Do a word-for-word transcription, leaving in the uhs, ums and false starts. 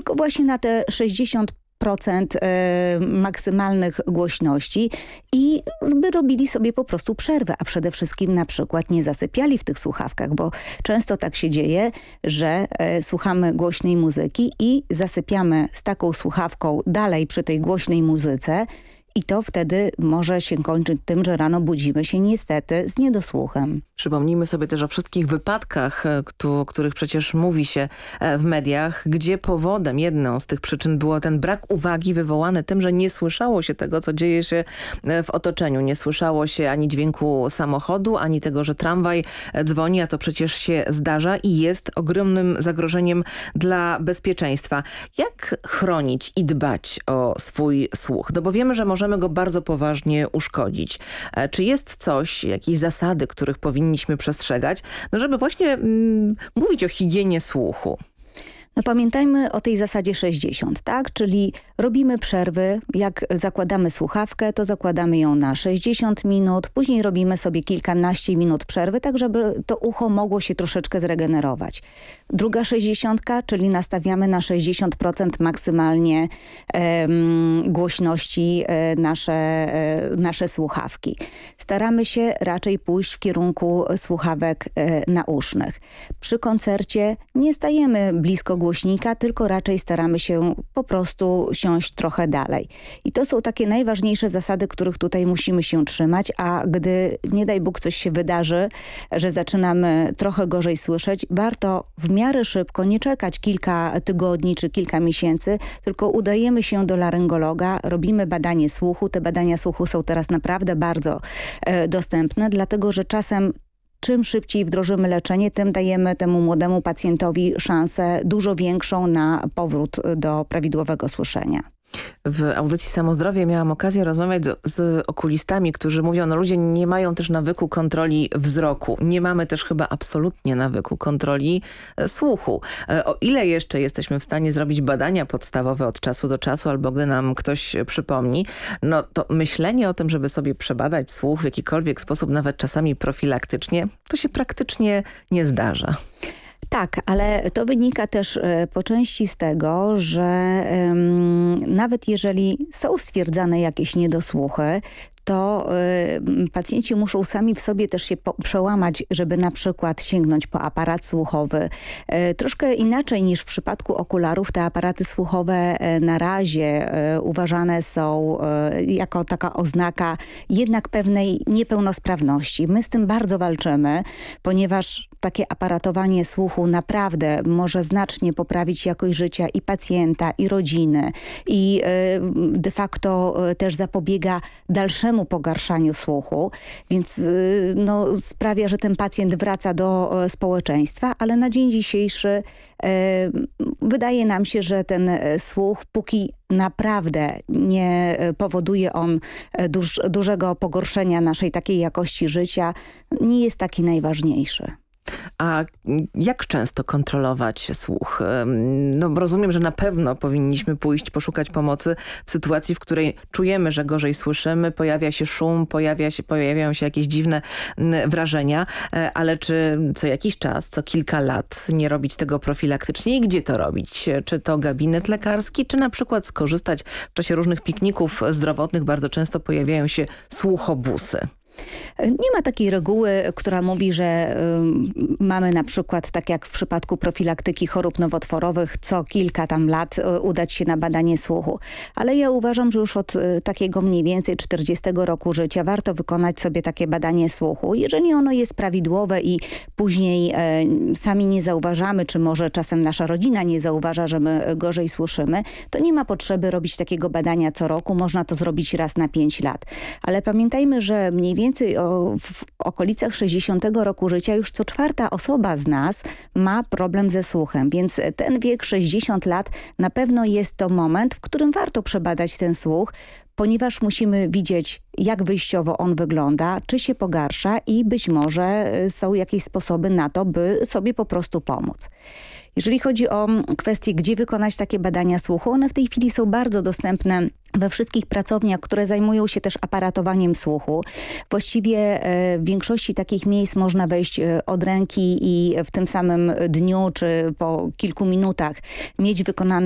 tylko właśnie na te sześćdziesiąt procent maksymalnych głośności i by robili sobie po prostu przerwę, a przede wszystkim na przykład nie zasypiali w tych słuchawkach, bo często tak się dzieje, że słuchamy głośnej muzyki i zasypiamy z taką słuchawką dalej przy tej głośnej muzyce i to wtedy może się kończyć tym, że rano budzimy się niestety z niedosłuchem. Przypomnijmy sobie też o wszystkich wypadkach, o których przecież mówi się w mediach, gdzie powodem, jedną z tych przyczyn było ten brak uwagi wywołany tym, że nie słyszało się tego, co dzieje się w otoczeniu. Nie słyszało się ani dźwięku samochodu, ani tego, że tramwaj dzwoni, a to przecież się zdarza i jest ogromnym zagrożeniem dla bezpieczeństwa. Jak chronić i dbać o swój słuch? No bo wiemy, że możemy go bardzo poważnie uszkodzić. Czy jest coś, jakieś zasady, których powinniśmy przestrzegać, no żeby właśnie mm, mówić o higienie słuchu? No pamiętajmy o tej zasadzie sześćdziesiąt, tak? Czyli robimy przerwy, jak zakładamy słuchawkę, to zakładamy ją na sześćdziesiąt minut, później robimy sobie kilkanaście minut przerwy, tak żeby to ucho mogło się troszeczkę zregenerować. Druga sześćdziesiątka, czyli nastawiamy na sześćdziesiąt procent maksymalnie em, głośności e, nasze, e, nasze słuchawki. Staramy się raczej pójść w kierunku słuchawek e, nausznych. Przy koncercie nie stajemy blisko głośnika, tylko raczej staramy się po prostu siąść trochę dalej. I to są takie najważniejsze zasady, których tutaj musimy się trzymać, a gdy nie daj Bóg coś się wydarzy, że zaczynamy trochę gorzej słyszeć, warto w miarę szybko, nie czekać kilka tygodni czy kilka miesięcy, tylko udajemy się do laryngologa, robimy badanie słuchu. Te badania słuchu są teraz naprawdę bardzo e, dostępne, dlatego że czasem czym szybciej wdrożymy leczenie, tym dajemy temu młodemu pacjentowi szansę dużo większą na powrót do prawidłowego słyszenia. W audycji Samozdrowie miałam okazję rozmawiać z, z okulistami, którzy mówią, no ludzie nie mają też nawyku kontroli wzroku. Nie mamy też chyba absolutnie nawyku kontroli e, słuchu. E, o ile jeszcze jesteśmy w stanie zrobić badania podstawowe od czasu do czasu, albo gdy nam ktoś przypomni, no to myślenie o tym, żeby sobie przebadać słuch w jakikolwiek sposób, nawet czasami profilaktycznie, to się praktycznie nie zdarza. Tak, ale to wynika też e, po części z tego, że em, nawet jeżeli są stwierdzane jakieś niedosłuchy, to y, pacjenci muszą sami w sobie też się po, przełamać, żeby na przykład sięgnąć po aparat słuchowy. Y, troszkę inaczej niż w przypadku okularów te aparaty słuchowe y, na razie y, uważane są y, jako taka oznaka jednak pewnej niepełnosprawności. My z tym bardzo walczymy, ponieważ takie aparatowanie słuchu naprawdę może znacznie poprawić jakość życia i pacjenta, i rodziny, i y, de facto y, też zapobiega dalszemu pogarszaniu słuchu, więc y, no, sprawia, że ten pacjent wraca do y, społeczeństwa, ale na dzień dzisiejszy y, wydaje nam się, że ten y, słuch, póki naprawdę nie powoduje on duż, dużego pogorszenia naszej takiej jakości życia, nie jest taki najważniejszy. A jak często kontrolować słuch? No, rozumiem, że na pewno powinniśmy pójść, poszukać pomocy w sytuacji, w której czujemy, że gorzej słyszymy, pojawia się szum, pojawia się, pojawiają się jakieś dziwne wrażenia, ale czy co jakiś czas, co kilka lat nie robić tego profilaktycznie i gdzie to robić? Czy to gabinet lekarski, czy na przykład skorzystać w czasie różnych pikników zdrowotnych? Bardzo często pojawiają się słuchobusy. Nie ma takiej reguły, która mówi, że y, mamy na przykład, tak jak w przypadku profilaktyki chorób nowotworowych, co kilka tam lat y, udać się na badanie słuchu. Ale ja uważam, że już od y, takiego mniej więcej czterdziestego roku życia warto wykonać sobie takie badanie słuchu. Jeżeli ono jest prawidłowe i później y, sami nie zauważamy, czy może czasem nasza rodzina nie zauważa, że my gorzej słyszymy, to nie ma potrzeby robić takiego badania co roku. Można to zrobić raz na pięć lat. Ale pamiętajmy, że mniej więcej Więcej o, w okolicach sześćdziesiątego roku życia już co czwarta osoba z nas ma problem ze słuchem, więc ten wiek sześćdziesiąt lat na pewno jest to moment, w którym warto przebadać ten słuch, ponieważ musimy widzieć, jak wyjściowo on wygląda, czy się pogarsza i być może są jakieś sposoby na to, by sobie po prostu pomóc. Jeżeli chodzi o kwestię, gdzie wykonać takie badania słuchu, one w tej chwili są bardzo dostępne we wszystkich pracowniach, które zajmują się też aparatowaniem słuchu. Właściwie w większości takich miejsc można wejść od ręki i w tym samym dniu czy po kilku minutach mieć wykonane